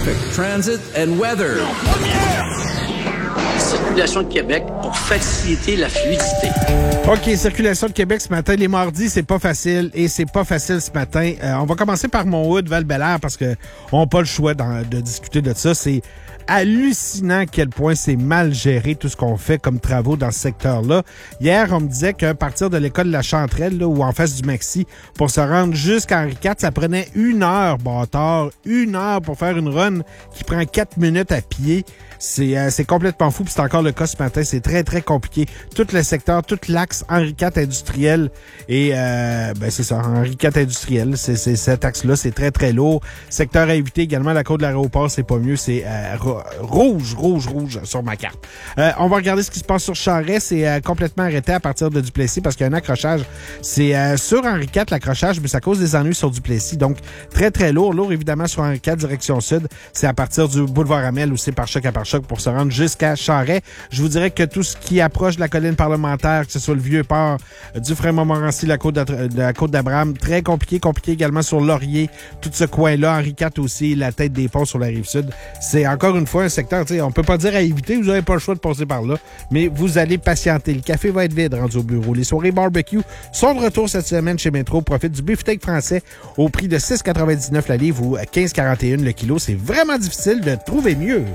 traffic, transit and weather. Circulation de Québec pour faciliter la fluidité. OK, Circulation de Québec ce matin. Les mardis, c'est pas facile et c'est pas facile ce matin. On va commencer par Montwood, Val-Bélair parce que on n'a pas le choix de discuter de ça. C'est hallucinant à quel point c'est mal géré tout ce qu'on fait comme travaux dans ce secteur-là. Hier, on me disait qu'à partir de l'école de la Chanterelle, là, ou en face du Maxi, pour se rendre jusqu'à Henri IV, ça prenait 1 heure, bâtard. 1 heure pour faire une run qui prend 4 minutes à pied. C'est complètement fou, puis c'est encore le cas ce matin. C'est très, très compliqué. Tout le secteur, tout l'axe Henri IV industriel et c'est ça, Henri IV industriel. C'est cet axe-là, c'est très, très lourd. Secteur à éviter également, la côte de l'aéroport, c'est pas mieux. C'est rouge sur ma carte. On va regarder ce qui se passe sur Charest. C'est complètement arrêté à partir de Duplessis parce qu'il y a un accrochage. C'est sur Henri IV, l'accrochage, mais ça cause des ennuis sur Duplessis. Donc, très, très lourd. Lourd, évidemment, sur Henri IV, direction sud. C'est à partir du boulevard Amel où c'est par choc à par choc pour se rendre jusqu'à Charest. Je vous dirais que tout ce qui approche de la colline parlementaire, que ce soit le Vieux-Port, du Fray-Montmorency, la côte d'Abraham, très compliqué également sur Laurier, tout ce coin-là, Henri IV aussi, la tête des ponts sur la Rive-Sud. C'est encore une fois un secteur, on peut pas dire à éviter, vous n'avez pas le choix de passer par là, mais vous allez patienter. Le café va être vide rendu au bureau. Les soirées barbecue sont de retour cette semaine chez Métro. Profite du beefsteak français au prix de 6,99 la livre ou 15,41 le kilo. C'est vraiment difficile de trouver mieux.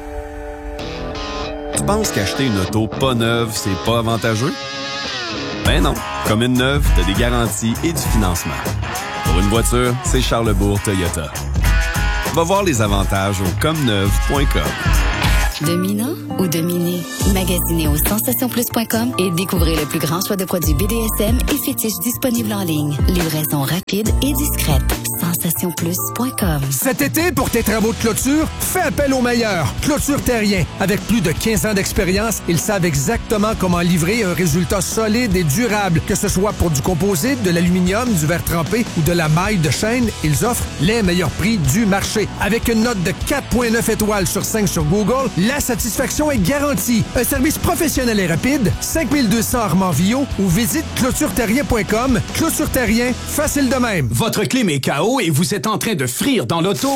Tu penses qu'acheter une auto pas neuve, c'est pas avantageux? Ben non. Comme une neuve, t'as des garanties et du financement. Pour une voiture, c'est Charlesbourg Toyota. Va voir les avantages au comneuve.com. Domina ou dominer? Magasinez au sensationplus.com et découvrez le plus grand choix de produits BDSM et fétiches disponibles en ligne. Livraison rapide et discrète. sensationplus.com. Cet été, pour tes travaux de clôture, fais appel aux meilleurs. Clôture Terrien. Avec plus de 15 ans d'expérience, ils savent exactement comment livrer un résultat solide et durable. Que ce soit pour du composite, de l'aluminium, du verre trempé ou de la maille de chaîne, ils offrent les meilleurs prix du marché. Avec une note de 4,9 étoiles sur 5 sur Google, la satisfaction est garantie. Un service professionnel et rapide, 5200 Armand-Villot ou visite clôtureterrien.com. Clôture Terrien, facile de même. Votre clim est KO et vous êtes en train de frire dans l'auto?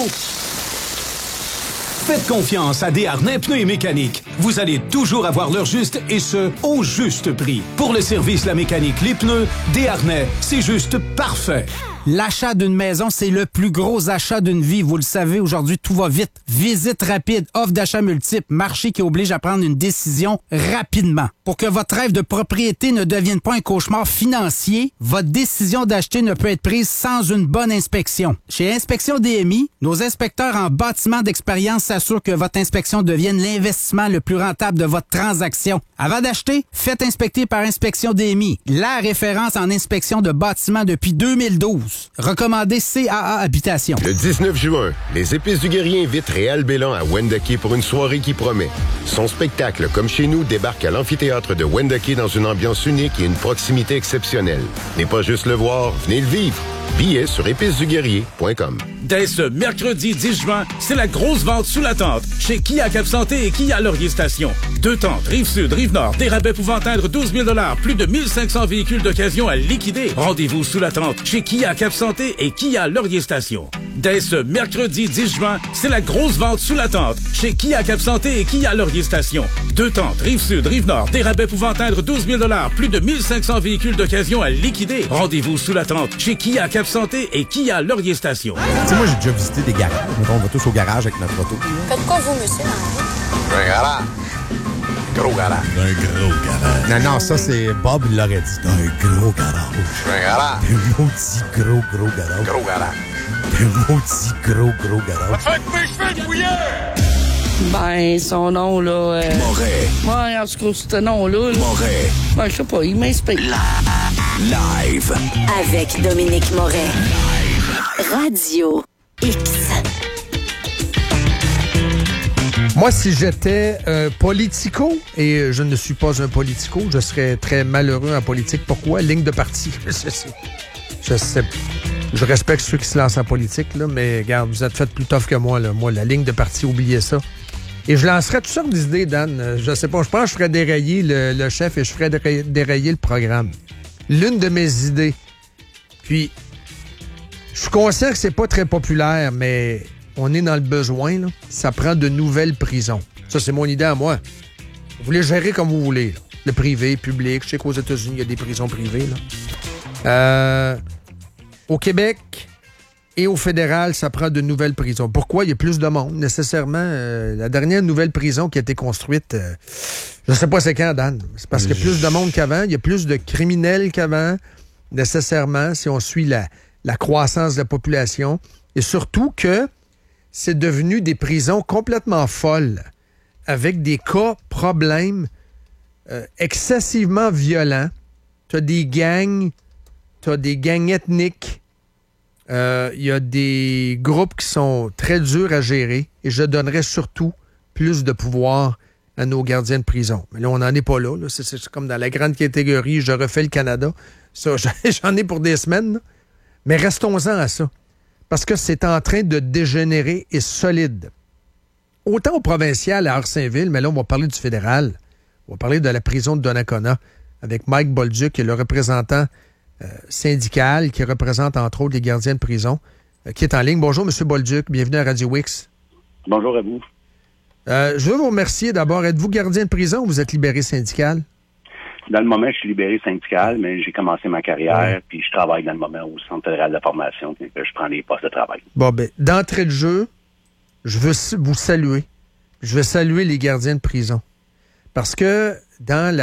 Faites confiance à Desharnais Pneus et Mécanique. Vous allez toujours avoir l'heure juste et ce, au juste prix. Pour le service, la mécanique, les pneus, Desharnais, c'est juste parfait. L'achat d'une maison, c'est le plus gros achat d'une vie. Vous le savez, aujourd'hui, tout va vite. Visite rapide, offre d'achat multiple, marché qui oblige à prendre une décision rapidement. Pour que votre rêve de propriété ne devienne pas un cauchemar financier, votre décision d'acheter ne peut être prise sans une bonne inspection. Chez Inspection DMI, nos inspecteurs en bâtiment d'expérience s'assurent que votre inspection devienne l'investissement le plus rentable de votre transaction. Avant d'acheter, faites inspecter par Inspection DMI, la référence en inspection de bâtiments depuis 2012. Recommandé CAA Habitation. Le 19 juin, les Épices du Guerrier invitent Réal Bélan à Wendake pour une soirée qui promet. Son spectacle, comme chez nous, débarque à l'amphithéâtre de Wendake dans une ambiance unique et une proximité exceptionnelle. N'est pas juste le voir, venez le vivre. Billets sur épiceduguerrier.com. Dès ce mercredi 10 juin, c'est la grosse vente sous la tente chez Kia Cap-Santé et Kia Laurier Station. 2 tentes, Rive-Sud, Rive-Nord, des rabais pouvant atteindre 12 000 $, plus de 1500 véhicules d'occasion à liquider. Rendez-vous sous la tente chez Kia Cap-Santé et Kia Laurier Station. Dès ce mercredi 10 juin, c'est la grosse vente sous la tente chez Kia Cap-Santé et Kia Laurier Station. 2 tentes, Rive-Sud, Rive-Nord, des rabais pouvant atteindre 12 000 $, plus de 1500 véhicules d'occasion à liquider. Rendez-vous sous la tente chez Kia Cap-Santé et Kia Laurier Station. Tu sais, moi, j'ai déjà visité des garages. On va tous au garage avec notre auto. Faites quoi, vous, monsieur? Un garage. Gros garage. Un gros garage. Non, ça, c'est Bob, il l'aurait dit. Un gros garage. Un garage. Un maudit gros garage. Gros garage. Un maudit gros garage. Va te faire couper les cheveux de bouilleur! Ben, son nom, là... Moret. Ouais, en tout cas, ce nom-là... Moret. Ben, je sais pas, il m'inspire. Live. Avec Dominique Moret. Radio X. Moi, si j'étais politico, et je ne suis pas un politico, je serais très malheureux en politique. Pourquoi? Ligne de parti. Je sais. Je respecte ceux qui se lancent en politique, là, mais regarde, vous êtes fait plus tough que moi. Là. Moi, la ligne de parti, oubliez ça. Et je lancerais toutes sortes d'idées, Dan. Je sais pas, je pense que je ferais dérailler le chef et je ferais dérailler le programme. L'une de mes idées. Puis, je suis conscient que c'est pas très populaire, mais on est dans le besoin, là, ça prend de nouvelles prisons. Ça, c'est mon idée à moi. Vous voulez gérer comme vous voulez, là. Le privé, public. Je sais qu'aux États-Unis, il y a des prisons privées. Là. Au Québec et au fédéral, ça prend de nouvelles prisons. Pourquoi? Il y a plus de monde, nécessairement. La dernière nouvelle prison qui a été construite, je ne sais pas c'est quand, Dan. C'est parce qu'il y a plus de monde qu'avant. Il y a plus de criminels qu'avant, nécessairement, si on suit la croissance de la population. Et surtout que c'est devenu des prisons complètement folles, avec des cas, problèmes excessivement violents. Tu as des gangs ethniques. Il y a des groupes qui sont très durs à gérer. Et je donnerais surtout plus de pouvoir à nos gardiens de prison. Mais là, on n'en est pas là. C'est comme dans la grande catégorie « Je refais le Canada ». Ça, j'en ai pour des semaines. Là. Mais restons-en à ça. Parce que c'est en train de dégénérer et solide. Autant au provincial à Orsainville, mais là, on va parler du fédéral. On va parler de la prison de Donnacona avec Mike Bolduc, qui est le représentant syndical, qui représente entre autres les gardiens de prison, qui est en ligne. Bonjour, M. Bolduc. Bienvenue à Radio Wix. Bonjour à vous. Je veux vous remercier d'abord. Êtes-vous gardien de prison ou vous êtes libéré syndical? Dans le moment, je suis libéré syndical, mais j'ai commencé ma carrière, puis je travaille dans le moment au Centre fédéral de formation, puis je prends des postes de travail. Bon, ben, d'entrée de jeu, je veux vous saluer. Je veux saluer les gardiens de prison. Parce que dans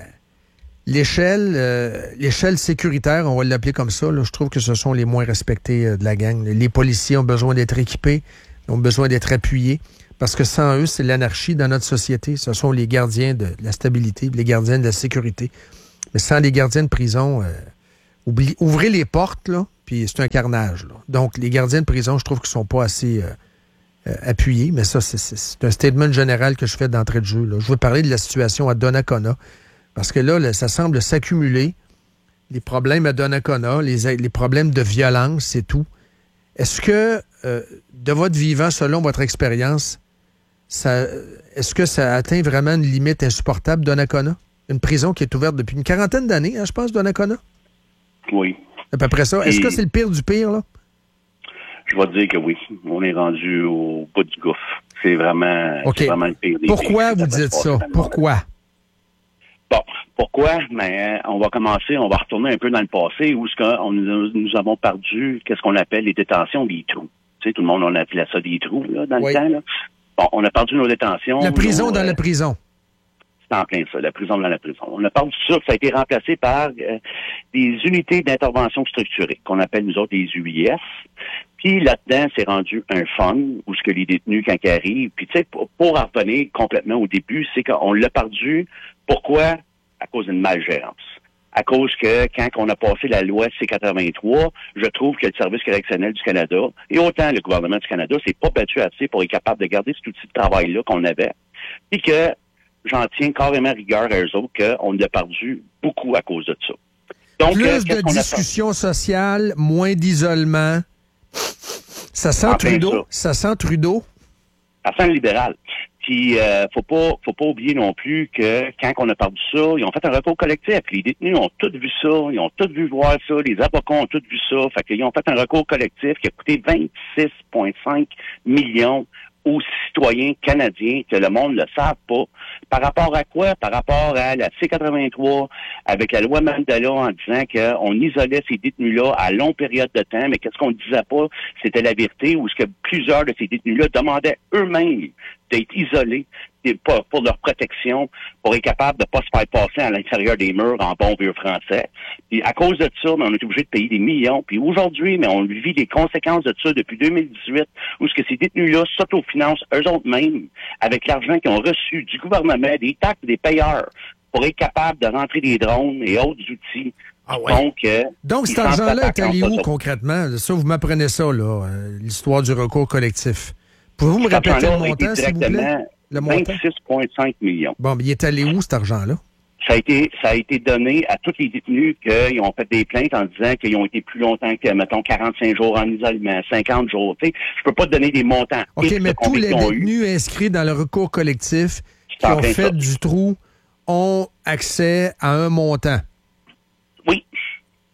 l'échelle sécuritaire, on va l'appeler comme ça, là, je trouve que ce sont les moins respectés de la gang. Les policiers ont besoin d'être équipés, ont besoin d'être appuyés, parce que sans eux, c'est l'anarchie dans notre société. Ce sont les gardiens de la stabilité, les gardiens de la sécurité. Mais sans les gardiens de prison, ouvrez les portes, là, puis c'est un carnage. Là. Donc, les gardiens de prison, je trouve qu'ils ne sont pas assez appuyés, mais ça, c'est un statement général que je fais d'entrée de jeu. Là. Je veux parler de la situation à Donnacona, parce que là, ça semble s'accumuler. Les problèmes à Donnacona, les problèmes de violence, c'est tout. Est-ce que, de votre vivant, selon votre expérience, est-ce que ça atteint vraiment une limite insupportable, Donnacona? Une prison qui est ouverte depuis une quarantaine d'années, hein, je pense, Donnacona? Oui. À peu près ça. Est-ce que c'est le pire du pire, là? Je vais te dire que oui. On est rendu au bout du gouffre. C'est vraiment, okay. C'est vraiment le pire des Pourquoi pires. Vous dites ça? Pourquoi? Bon, pourquoi? Mais on va retourner un peu dans le passé où nous avons perdu qu'est-ce qu'on appelle les détentions des trous. Tu sais, tout le monde, on appelait ça des trous, là, dans le temps, là. Bon, on a perdu nos détentions. La prison dans la prison. C'est en plein ça, la prison dans la prison. On a perdu ça, ça a été remplacé par des unités d'intervention structurée, qu'on appelle nous autres les UIS. Puis là-dedans, c'est rendu un fun, où ce que les détenus, quand ils arrivent, puis tu sais, pour en revenir complètement au début, c'est qu'on l'a perdu. Pourquoi? À cause d'une malgérance. À cause que, quand on a passé la loi C-83, je trouve que le Service correctionnel du Canada, et autant le gouvernement du Canada, s'est pas battu assez pour être capable de garder cet outil de travail-là qu'on avait. Puis que, j'en tiens carrément rigueur à eux autres, qu'on a perdu beaucoup à cause de ça. Donc, plus de discussion sociale, moins d'isolement. Ça sent Trudeau? Ça sent Trudeau? Ça sent le libéral. Puis, faut pas oublier non plus que quand on a perdu ça, ils ont fait un recours collectif. Les détenus ont tous vu ça, ils ont tous vu voir ça, les avocats ont tous vu ça. Fait qu'ils ont fait un recours collectif qui a coûté 26,5 millions aux citoyens canadiens, que le monde ne le savent pas. Par rapport à quoi? Par rapport à la C-83, avec la loi Mandela, en disant qu'on isolait ces détenus-là à longue période de temps, mais qu'est-ce qu'on ne disait pas? C'était la vérité, où ce que plusieurs de ces détenus-là demandaient eux-mêmes d'être isolés pour leur protection, pour être capable de ne pas se faire passer à l'intérieur des murs en bon vieux français. Puis à cause de ça, on est obligé de payer des millions. Puis aujourd'hui, mais on vit les conséquences de ça depuis 2018, où ce que ces détenus-là s'autofinancent eux-mêmes avec l'argent qu'ils ont reçu du gouvernement, des taxes des payeurs, pour être capable de rentrer des drones et autres outils. Ah ouais. Donc cet argent-là est allé où concrètement? Ça, vous m'apprenez ça, là, l'histoire du recours collectif. Pouvez-vous me répéter le montant, s'il vous plaît? 26,5 millions. Bon, mais il est allé où, cet argent-là? Ça a été donné à tous les détenus qui ont fait des plaintes en disant qu'ils ont été plus longtemps que, mettons, 45 jours en isolement, 50 jours. Tu sais, je peux pas te donner des montants. OK, mais tous les détenus inscrits dans le recours collectif qui ont fait du trou ont accès à un montant. Oui.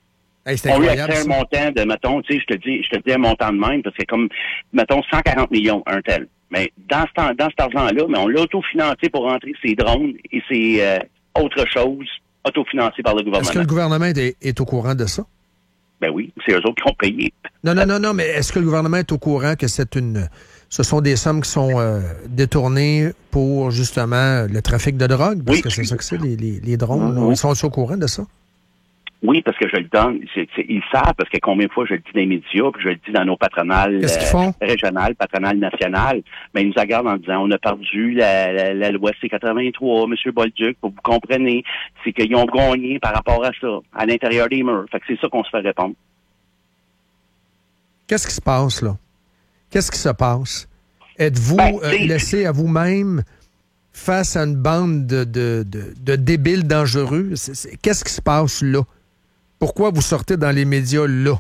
c'est On lui incroyable, accès un montant de, mettons, tu sais, je te dis un montant de même, parce que comme, mettons, 140 millions, un tel. Mais dans cet argent-là, mais on l'a autofinancé pour rentrer ses drones et ses autres choses autofinancées par le gouvernement. Est-ce que le gouvernement est au courant de ça? Ben oui, c'est eux autres qui ont payé. Non, mais est-ce que le gouvernement est au courant que ce sont des sommes qui sont détournées pour, justement, le trafic de drogue? Parce que c'est ça que c'est, les drones. Ils sont au courant de ça? Oui, parce que je le donne. Ils savent, parce que combien de fois je le dis dans les médias, puis je le dis dans nos patronales régionales, patronales nationales, mais ils nous regardent en disant, on a perdu la loi C-83, M. Bolduc, pour vous comprenez, c'est qu'ils ont gagné par rapport à ça, à l'intérieur des murs. Fait que c'est ça qu'on se fait répondre. Qu'est-ce qui se passe, là? Qu'est-ce qui se passe? Êtes-vous laissé à vous-même face à une bande de débiles dangereux? Qu'est-ce qui se passe là? Pourquoi vous sortez dans les médias là?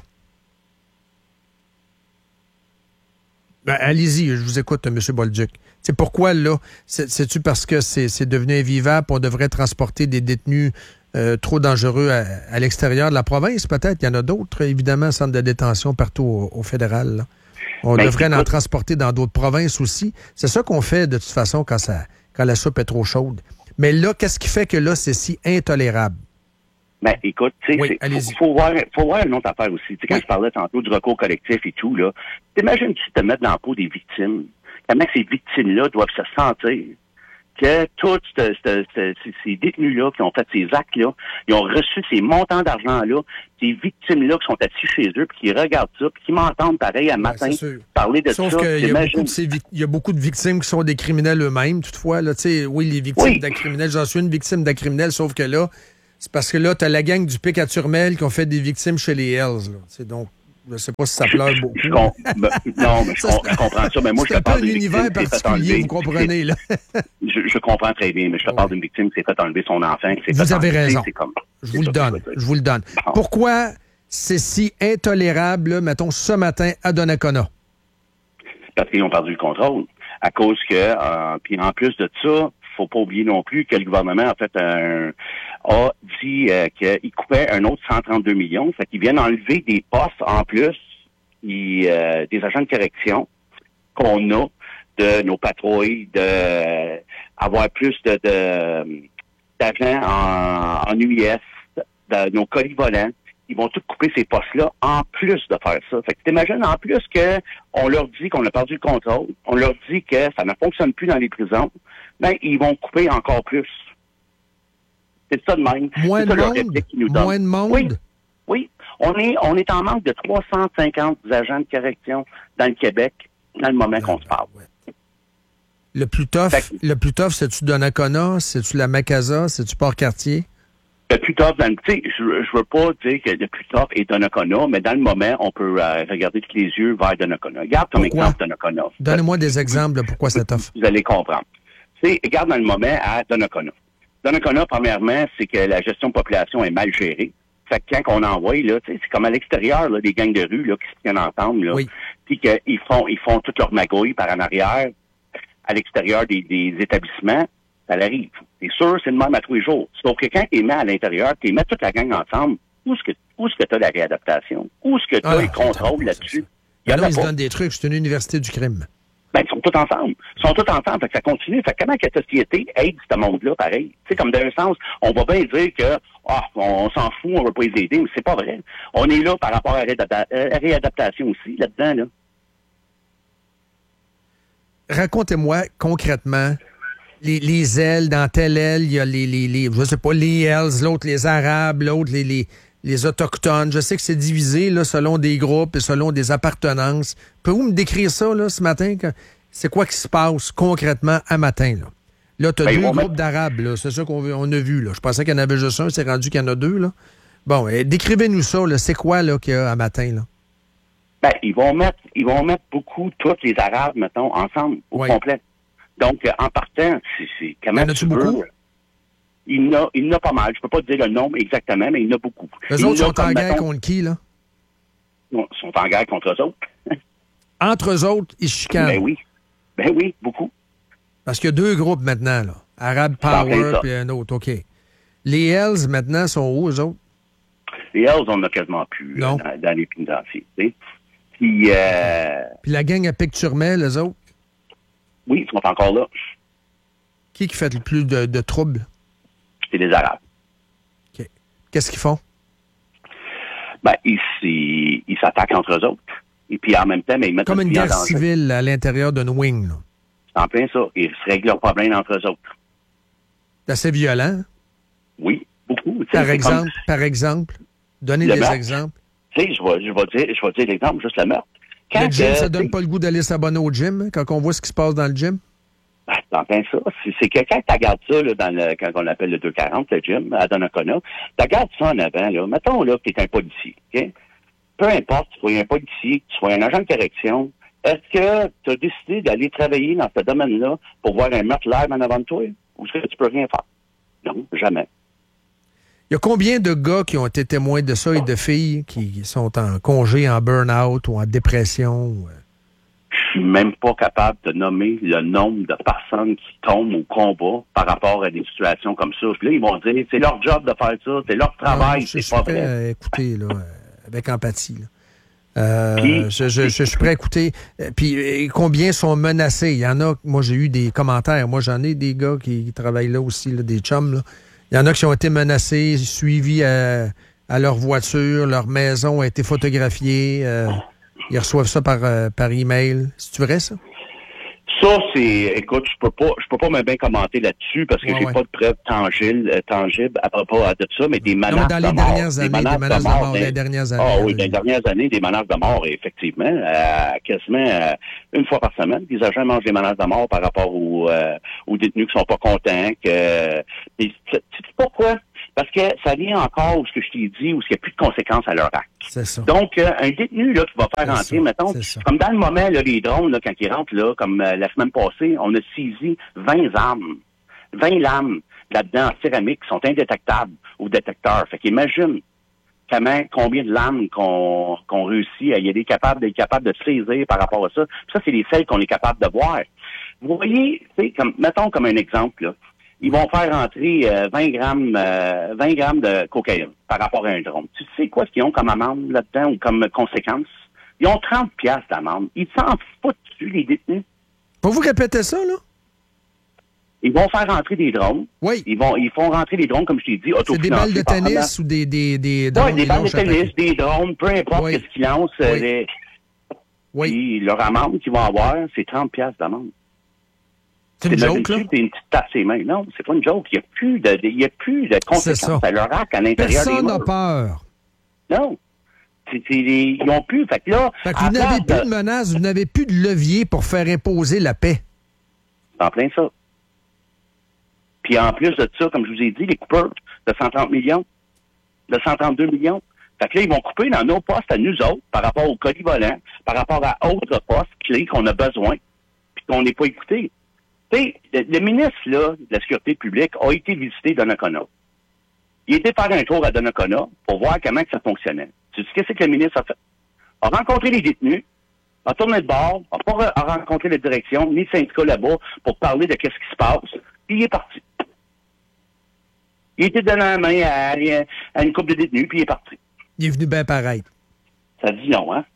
Ben, allez-y, je vous écoute, M. Bolduc. C'est pourquoi là? C'est-tu parce que c'est devenu invivable, on devrait transporter des détenus trop dangereux à l'extérieur de la province, peut-être? Il y en a d'autres, évidemment, centres de détention partout au fédéral, là. On devrait en transporter dans d'autres provinces aussi. C'est ça qu'on fait, de toute façon, quand la soupe est trop chaude. Mais là, qu'est-ce qui fait que là, c'est si intolérable? Ben, écoute, tu sais, faut voir une autre affaire aussi. Tu sais, quand je parlais tantôt du recours collectif et tout, là, t'imagines-tu te mettre dans la peau des victimes? Comment ces victimes-là doivent se sentir que tous ces détenus-là qui ont fait ces actes-là, ils ont reçu ces montants d'argent-là, ces victimes-là qui sont assis chez eux, puis qui regardent ça, puis qui m'entendent pareil à matin parler de Sauf ça. Sauf qu'il y a beaucoup de victimes qui sont des criminels eux-mêmes, toutefois. Là, oui, les victimes d'un criminel, j'en suis une victime d'un criminel, sauf que là, c'est parce que là, t'as la gang du Pic à Turmel qui ont fait des victimes chez les Hells. Là. Donc, je sais pas si ça pleure beaucoup. Non, mais je comprends ça. Mais moi, je te parle d'une victime univers particulier, vous comprenez, là. je comprends très bien, mais je te parle d'une victime qui s'est fait enlever son enfant. Vous avez raison. Je vous le donne. Bon. Pourquoi c'est si intolérable, là, mettons, ce matin à Donnacona? Parce qu'ils ont perdu le contrôle. À cause que, puis en plus de ça, faut pas oublier non plus que le gouvernement, en fait, a dit qu'il coupait un autre 132 millions. Fait qu'ils viennent enlever des postes en plus des agents de correction qu'on a de nos patrouilles, avoir plus d'agents en UIS, de nos colis volants. Ils vont tous couper ces postes-là en plus de faire ça. Fait que t'imagines, en plus que on leur dit qu'on a perdu le contrôle, on leur dit que ça ne fonctionne plus dans les prisons, ben ils vont couper encore plus. C'est ça de même. Moins de monde? Moins de monde? Oui. On est en manque de 350 agents de correction dans le Québec dans le moment qu'on se parle. Ouais. Le plus tough, c'est-tu Donnacona? C'est-tu la Macasa? C'est-tu Port-Cartier? Le plus tough, tu sais, je veux pas dire que le plus tough est Donnacona, mais dans le moment, on peut regarder tous les yeux vers Donnacona. Regarde comme exemple Donnacona. Donnez-moi des exemples de pourquoi c'est tough. Vous allez comprendre. Tu sais, regarde dans le moment à Donnacona. Donnacona, premièrement, c'est que la gestion de population est mal gérée. Fait que quand on envoie, là, tu sais, c'est comme à l'extérieur, là, des gangs de rue, là, qui se tiennent ensemble, là. Oui. Puis qu'ils font toute leur magouille par en arrière, à l'extérieur des établissements. Ça arrive. C'est sûr, c'est le même à tous les jours. Sauf que quand tu les mets à l'intérieur, tu les mets toute la gang ensemble, où est-ce que tu as la réadaptation? Où est-ce que tu as le contrôle là-dessus? Là, ils se donnent des trucs. C'est une université du crime. Ben, ils sont tous ensemble. Fait que ça continue. Fait que comment que la société aide ce monde-là, pareil? Tu sais, comme dans un sens, on va bien dire que, on s'en fout, on va pas les aider, mais c'est pas vrai. On est là par rapport à la réadaptation aussi, là-dedans, là. Racontez-moi concrètement les ailes, dans telle aile, il y a je sais pas, les Hells, l'autre les Arabes, l'autre les Autochtones. Je sais que c'est divisé là, selon des groupes et selon des appartenances. Pouvez-vous me décrire ça là, ce matin? C'est quoi qui se passe concrètement à matin? Là, tu as deux groupes d'Arabes, là. C'est ça qu'on a vu. Là. Je pensais qu'il y en avait juste un, c'est rendu qu'il y en a deux. Là. Bon, décrivez-nous ça. Là. C'est quoi là, qu'il y a à matin? Là? Ben, ils vont mettre beaucoup, tous les Arabes, mettons, ensemble, au complet. Donc, en partant, c'est comment tu veux. Beaucoup? Il y en a pas mal. Je peux pas te dire le nombre exactement, mais il y en a beaucoup. Eux autres sont en guerre contre qui, là? Ils sont en guerre contre eux autres. Entre eux autres, ils se chicanent. Ben oui, beaucoup. Parce qu'il y a deux groupes maintenant, là. Arab Power puis un autre, OK. Les Hells, maintenant, sont où, eux autres? Les Hells, on n'a quasiment plus dans les pénitenciers. Puis la gang à Pic-Turmais, les autres? Oui, ils sont encore là. Qui fait le plus de troubles? C'est les Arabes. OK. Qu'est-ce qu'ils font? Ben, ils s'attaquent entre eux autres. Et puis, en même temps, ils mettent comme une guerre civile à l'intérieur d'une wing, là. C'est en plein ça. Ils se règlent leurs problèmes entre eux autres. C'est assez violent. Oui, beaucoup. Par exemple, donnez des exemples. Tu sais, je vais dire l'exemple, juste le meurtre. Le gym, ça donne pas le goût d'aller s'abonner au gym, hein, quand on voit ce qui se passe dans le gym? Ben, c'est en plein ça. C'est que quand tu regardes ça, là, quand on l'appelle le 240, le gym, à Donnacona, tu regardes ça en avant, là. Mettons, là, que tu es un policier, OK? Peu importe, tu sois un policier, tu sois un agent de correction, est-ce que tu as décidé d'aller travailler dans ce domaine-là pour voir un meurtre live en avant de toi? Ou est-ce que tu peux rien faire? Non, jamais. Il y a combien de gars qui ont été témoins de ça et de filles qui sont en congé, en burn-out ou en dépression? Je suis même pas capable de nommer le nombre de personnes qui tombent au combat par rapport à des situations comme ça. Puis là, ils vont dire, c'est leur job de faire ça, c'est leur travail, c'est pas vrai. Écoutez, là, avec empathie, là. Je suis prêt à écouter. Puis combien sont menacés? Il y en a, moi j'ai eu des commentaires. Moi j'en ai des gars qui travaillent là aussi, là, des chums. Là. Il y en a qui ont été menacés, suivis à leur voiture, leur maison a été photographiée. Ils reçoivent ça par email. C'est vrai, ça? Ça, écoute, je peux pas même bien commenter là-dessus parce que j'ai pas de preuves tangibles à propos de ça, mais des menaces de mort. Des menaces de mort, les dernières années. Ah oui, dans les dernières années, des menaces de mort, effectivement, quasiment une fois par semaine. Les agents mangent des menaces de mort par rapport aux détenus qui sont pas contents. Tu sais pourquoi? Parce que ça vient encore où ce que je t'ai dit, où il n'y a plus de conséquences à leur acte. C'est ça. Donc, un détenu là qui va faire rentrer, mettons, comme dans le moment, là, les drones, là, quand ils rentrent, là, comme la semaine passée, on a saisi 20 armes, 20 lames là-dedans en céramique qui sont indétectables au détecteur. Fait qu'imagine combien de lames qu'on réussit à y aller capable de saisir par rapport à ça. Puis ça, c'est les celles qu'on est capable de voir. Vous voyez, mettons comme un exemple, là. Ils vont faire rentrer 20 grammes de cocaïne par rapport à un drone. Tu sais quoi ce qu'ils ont comme amende là-dedans ou comme conséquence? Ils ont 30 piastres d'amende. Ils s'en foutent dessus, les détenus. Pour vous répéter ça, là? Ils vont faire rentrer des drones. Oui. Ils font rentrer des drones, comme je t'ai dit, autofinancés. C'est des balles de tennis ou des drones? Oui, des balles de tennis, des drones, peu importe ce qu'ils lancent. Puis leur amende qu'ils vont avoir, c'est 30 piastres d'amende. C'est une joke, là? C'est une petite tape ses mains. Non, c'est pas une joke. Il n'y a plus de conséquences à leur acte à l'intérieur des murs. Personne n'a peur. Non. Ils n'ont plus. Fait que là... Fait que vous n'avez plus de menace, vous n'avez plus de levier pour faire imposer la paix. C'est en plein ça. Puis en plus de ça, comme je vous ai dit, les coupeurs de 130 millions, de 132 millions, fait que là, ils vont couper dans nos postes à nous autres, par rapport aux colis volants, par rapport à autres postes clés qu'on a besoin, puis qu'on n'est pas écoutés. Tu sais, le ministre là, de la Sécurité publique a été visiter Donnacona. Il était faire un tour à Donnacona pour voir comment ça fonctionnait. Tu sais qu'est-ce que le ministre a fait? A rencontré les détenus, a tourné de bord, a pas rencontré la direction, ni le syndicat là-bas pour parler de qu'est-ce qui se passe, puis il est parti. Il était donné la main à une couple de détenus, puis il est parti. Il est venu bien pareil. Ça dit non, hein?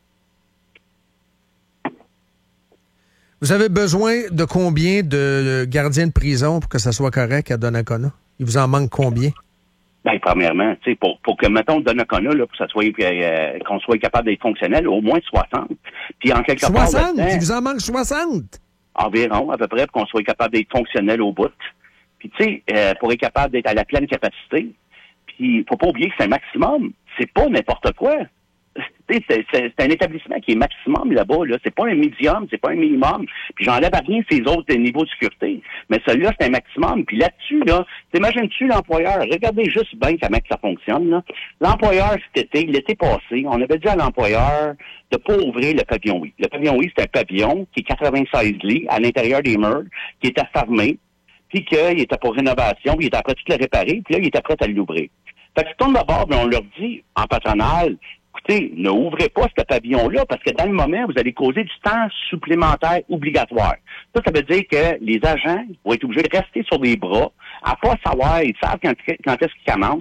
Vous avez besoin de combien de gardiens de prison pour que ça soit correct à Donnacona? Il vous en manque combien? Bien, premièrement, tu sais, pour que, mettons, Donnacona, là, pour que ça soit, qu'on soit capable d'être fonctionnel, au moins 60. Puis en quelque 60? part... 60? Il vous en manque 60? Environ, à peu près, pour qu'on soit capable d'être fonctionnel au bout. Puis, tu sais, pour être capable d'être à la pleine capacité, puis faut pas oublier que c'est un maximum. C'est pas n'importe quoi. C'est un établissement qui est maximum là-bas. Là. C'est pas un médium, c'est pas un minimum. Puis j'enlève à rien ces autres niveaux de sécurité. Mais celui-là, c'est un maximum. Puis là-dessus, là, t'imagines-tu l'employeur? Regardez juste bien comment ça fonctionne. Là. L'employeur, l'été passé, on avait dit à l'employeur de pas ouvrir le pavillon oui. Le pavillon oui, c'est un pavillon qui est 96 lits à l'intérieur des murs, qui était fermé, puis qu'il était pour rénovation, puis il était prêt à tout le réparer, puis là, il était prêt à l'ouvrir. Fait que tu tournes d'abord, mais on leur dit, en patronal, écoutez, ne ouvrez pas ce pavillon-là parce que dans le moment, vous allez causer du temps supplémentaire obligatoire. Ça veut dire que les agents vont être obligés de rester sur des bras, à pas savoir, ils savent quand est-ce qu'ils commencent,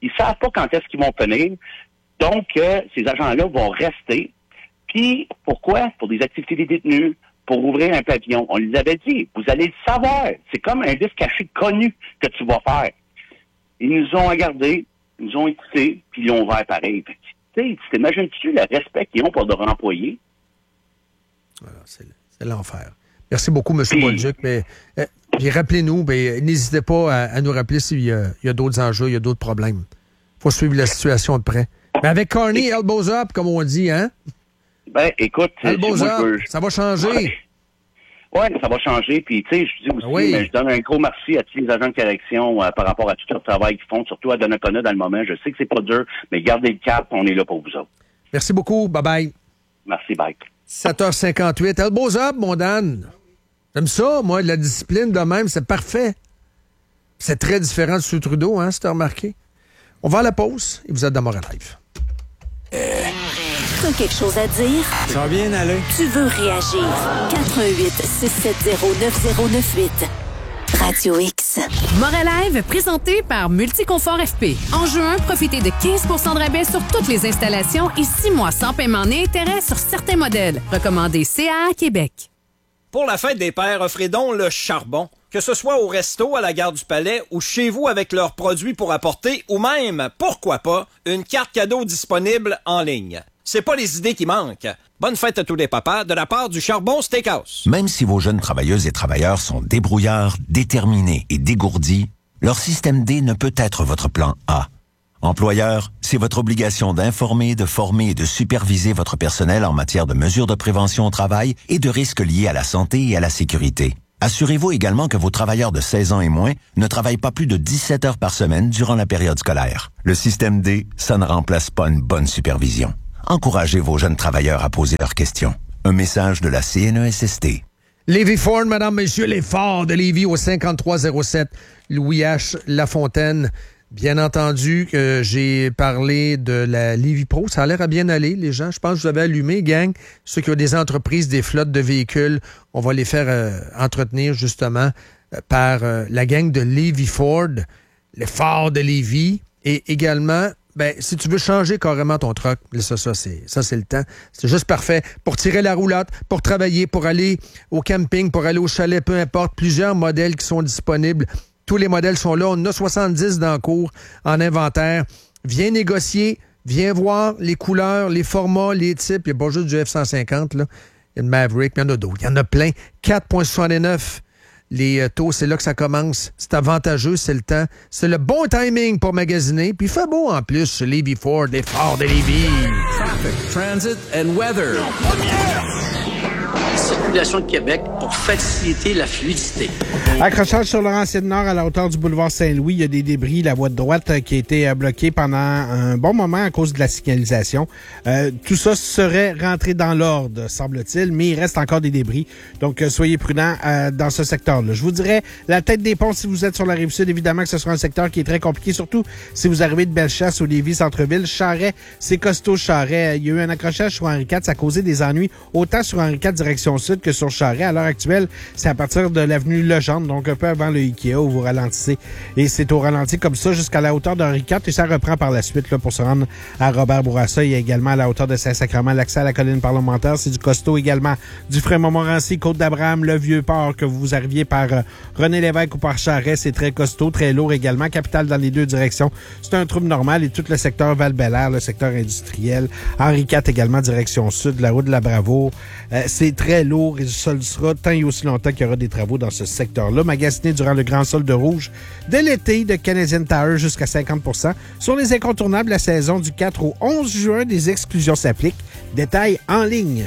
Ils savent pas quand est-ce qu'ils vont finir. Donc, ces agents-là vont rester. Puis, pourquoi? Pour des activités des détenus, pour ouvrir un pavillon. On les avait dit, vous allez le savoir. C'est comme un vice caché connu que tu vas faire. Ils nous ont regardés, ils nous ont écoutés, puis ils l'ont ouvert pareil. Tu sais, t'imagines-tu le respect qu'ils ont pour leur employé? Voilà, c'est l'enfer. Merci beaucoup, M. Bolduc. Mais puis rappelez-nous, n'hésitez pas à nous rappeler s'il y a d'autres enjeux, il y a d'autres problèmes. Il faut suivre la situation de près. Mais avec Carney, elbows up, comme on dit, hein? Ben, écoute... Elbows up, ça va changer. Oui, ça va changer. Puis, tu sais, je dis aussi, mais je donne un gros merci à tous les agents de correction par rapport à tout leur travail qu'ils font, surtout à Donnacona dans le moment. Je sais que c'est pas dur, mais gardez le cap, on est là pour vous autres. Merci beaucoup. Bye-bye. Merci, bye. 7h58. Elbows up, mon Dan. J'aime ça, moi, de la discipline de même, c'est parfait. C'est très différent de sous Trudeau, hein, si t'as remarqué. On va à la pause et vous êtes dans Montréal Live. T'as quelque chose à dire? Ça va bien aller. Tu veux réagir? 88-670-9098. Radio X. Montréal Live, présenté par Multiconfort FP. En juin, profitez de 15 % de rabais sur toutes les installations et 6 mois sans paiement ni intérêt sur certains modèles. Recommandé CA Québec. Pour la fête des pères, offrez donc le charbon. Que ce soit au resto, à la gare du Palais ou chez vous avec leurs produits pour apporter ou même, pourquoi pas, une carte cadeau disponible en ligne. C'est pas les idées qui manquent. Bonne fête à tous les papas de la part du Charbon Steakhouse. Même si vos jeunes travailleuses et travailleurs sont débrouillards, déterminés et dégourdis, leur système D ne peut être votre plan A. Employeur, c'est votre obligation d'informer, de former et de superviser votre personnel en matière de mesures de prévention au travail et de risques liés à la santé et à la sécurité. Assurez-vous également que vos travailleurs de 16 ans et moins ne travaillent pas plus de 17 heures par semaine durant la période scolaire. Le système D, ça ne remplace pas une bonne supervision. Encouragez vos jeunes travailleurs à poser leurs questions. Un message de la CNESST. Lévis Ford, mesdames, messieurs, les Fords de Lévis au 5307 Louis H. Lafontaine. Bien entendu que j'ai parlé de la Lévis Pro. Ça a l'air à bien aller, les gens. Je pense que vous avez allumé, gang. Ceux qui ont des entreprises, des flottes de véhicules, on va les faire entretenir justement par la gang de Lévis Ford, les Fords de Lévis. Et également, si tu veux changer carrément ton truck, ça c'est le temps. C'est juste parfait pour tirer la roulotte, pour travailler, pour aller au camping, pour aller au chalet, peu importe. Plusieurs modèles qui sont disponibles. Tous les modèles sont là. On en a 70 dans le cours en inventaire. Viens négocier, viens voir les couleurs, les formats, les types. Il n'y a pas juste du F-150, là. Il y a le Maverick, il y en a d'autres. Il y en a plein. 4,69. Les taux, c'est là que ça commence. C'est avantageux, c'est le temps. C'est le bon timing pour magasiner. Puis il fait beau en plus chez Lévis Ford, les Fords de Lévis. Traffic, transit and weather. Circulation de Québec pour faciliter la fluidité. Accrochage sur Laurentienne-Nord à la hauteur du boulevard Saint-Louis. Il y a des débris. La voie de droite qui a été bloquée pendant un bon moment à cause de la signalisation. Tout ça serait rentré dans l'ordre, semble-t-il, mais il reste encore des débris. Donc, soyez prudents dans ce secteur-là. Je vous dirais, la tête des ponts, si vous êtes sur la Rive-Sud, évidemment que ce sera un secteur qui est très compliqué, surtout si vous arrivez de Bellechasse ou Lévis, centre-ville. Charret, c'est costaud, Charret. Il y a eu un accrochage sur Henri IV. Ça a causé des ennuis autant sur Henri IV direction sud que sur Charret. À l'heure actuelle, c'est à partir de l'avenue Legendre, donc un peu avant le Ikea où vous ralentissez. Et c'est au ralenti comme ça jusqu'à la hauteur d'Henri IV et ça reprend par la suite là, pour se rendre à Robert-Bourassa. Il y a également à la hauteur de Saint-Sacrement l'accès à la colline parlementaire. C'est du costaud également. Du Frémont-Montmorency, Côte-d'Abraham, le Vieux-Port, que vous arriviez par René Lévesque ou par Charret. C'est très costaud, très lourd également. Capitale dans les deux directions. C'est un trouble normal et tout le secteur Val-Bélair, le secteur industriel. Henri IV également, direction sud, la route de la Bravoure. C'est très lourd et ça le sera tant et aussi longtemps qu'il y aura des travaux dans ce secteur-là. Magasiné durant le grand solde rouge de l'été de Canadian Tire jusqu'à 50%. Sur les incontournables, la saison du 4 au 11 juin, des exclusions s'appliquent. Détails en ligne.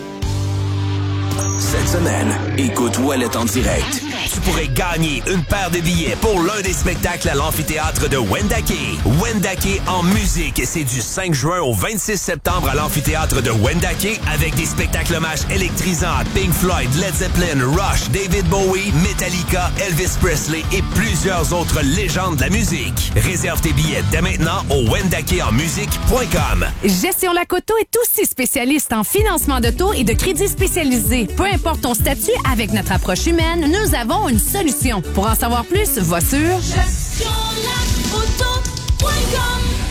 Cette semaine, écoute Ouellet en direct. Tu pourrais gagner une paire de billets pour l'un des spectacles à l'amphithéâtre de Wendake. Wendake en musique, c'est du 5 juin au 26 septembre à l'amphithéâtre de Wendake avec des spectacles hommages électrisants à Pink Floyd, Led Zeppelin, Rush, David Bowie, Metallica, Elvis Presley et plusieurs autres légendes de la musique. Réserve tes billets dès maintenant au wendakeenmusique.com. Gestion Lacoto est aussi spécialiste en financement d'auto et de crédits spécialisés. Peu importe ton statut, avec notre approche humaine, nous avons une solution. Pour en savoir plus, va sur GestionLacoto.com.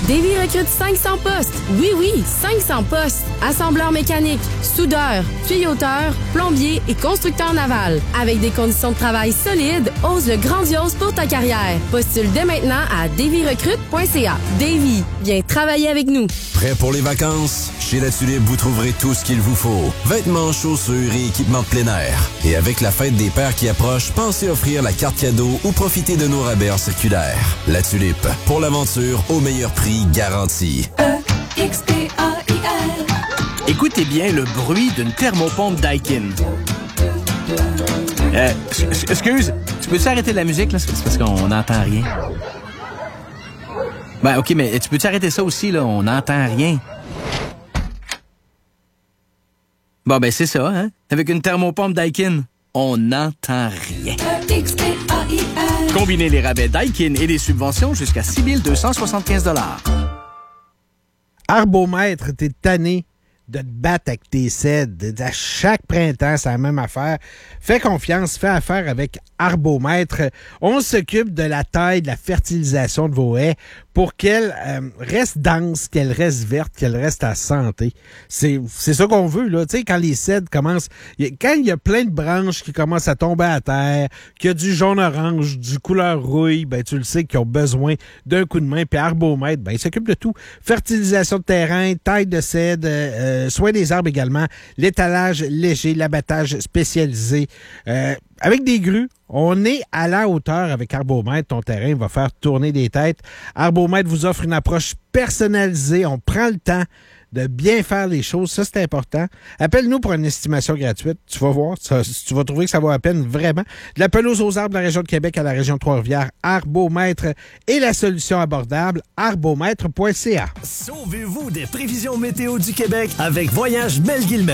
Davy recrute 500 postes. Oui, 500 postes. Assembleur mécanique, soudeur, tuyauteur, plombier et constructeur naval. Avec des conditions de travail solides, ose le grandiose pour ta carrière. Postule dès maintenant à davyrecrute.ca. Davy, viens travailler avec nous. Prêt pour les vacances? Chez La Tulipe, vous trouverez tout ce qu'il vous faut. Vêtements, chaussures et équipements de plein air. Et avec la fête des pères qui approche, pensez offrir la carte cadeau ou profiter de nos rabais en circulaire. La Tulipe, pour l'aventure au meilleur prix garanti. E-X-T-A-I-L. Écoutez bien le bruit d'une thermopompe Daikin. Excuse, tu peux-tu arrêter la musique, là? C'est parce qu'on n'entend rien. Ben, OK, mais tu peux-tu arrêter ça aussi, là? On n'entend rien. Bon, ben, c'est ça, hein? Avec une thermopompe Daikin, on n'entend rien. Combinez les rabais Daikin et les subventions jusqu'à 6 275 $. Arbomètre, t'es tanné de te battre avec tes cèdres. À chaque printemps, c'est la même affaire. Fais confiance, fais affaire avec Arbomètre. On s'occupe de la taille, de la fertilisation de vos haies pour qu'elles restent denses, qu'elles restent vertes, qu'elles restent à santé. C'est ça qu'on veut, là. Tu sais, quand les cèdres commencent... Quand il y a plein de branches qui commencent à tomber à terre, qu'il y a du jaune-orange, du couleur rouille, ben tu le sais qu'ils ont besoin d'un coup de main. Puis Arbomètre, ben il s'occupe de tout. Fertilisation de terrain, taille de cèdre, soin des arbres également, l'étalage léger, l'abattage spécialisé. Avec des grues, on est à la hauteur avec Arbomètre. Ton terrain va faire tourner des têtes. Arbomètre vous offre une approche personnalisée. On prend le temps de bien faire les choses. Ça, c'est important. Appelle-nous pour une estimation gratuite. Tu vas voir, tu vas trouver que ça vaut la peine vraiment. De la pelouse aux arbres de la région de Québec à la région de Trois-Rivières, Arbomètre est la solution abordable. Arbomètre.ca. Sauvez-vous des prévisions météo du Québec avec Voyage Mel Guillemette.